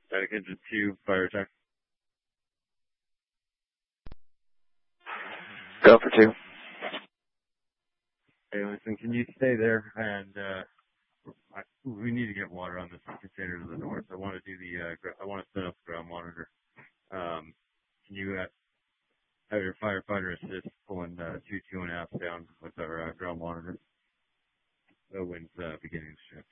Static engine 2, fire attack. Go for 2. Hey, listen, can you stay there? And we need to get water on this container to the north. I want to do I want to set up the ground monitor. Can you have your firefighter assist pulling 2.5 down with our ground monitor? The wind's beginning to shift.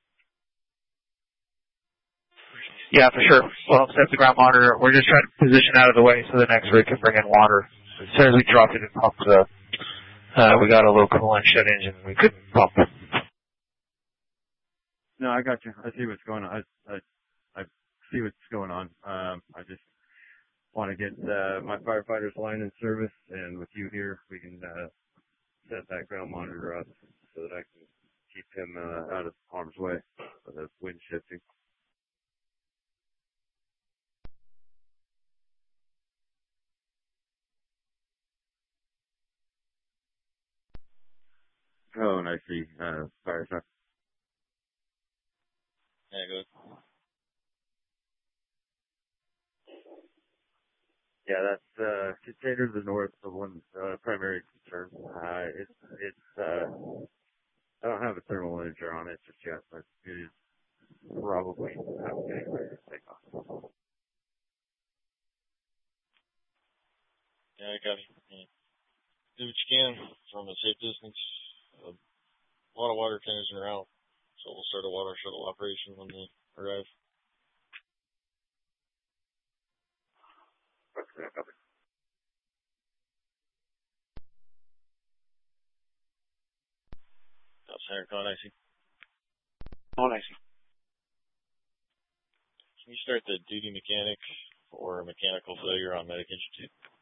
Yeah, for sure. Well, set the ground monitor. We're just trying to position out of the way so the next rig can bring in water. As soon as we drop it and pump we got a low coolant shed engine. We could pump. No, I got you. I see what's going on. I see what's going on. I just want to get my firefighters line in service, and with you here, we can set that ground monitor up so that I can keep him out of harm's way for the wind shifting. Oh, and I see fire truck. Yeah, good. Yeah, that's container to the north, the one primary concern. I don't have a thermal imager on it just yet, but it is probably not getting ready to take off. Yeah, I got it. Yeah. Do what you can from a safe distance. A lot of water containers are out, so we'll start a water shuttle operation when they arrive. Center Con, I see. Oh, I see. Can you start the duty mechanic or mechanical failure on Medic Engine 2?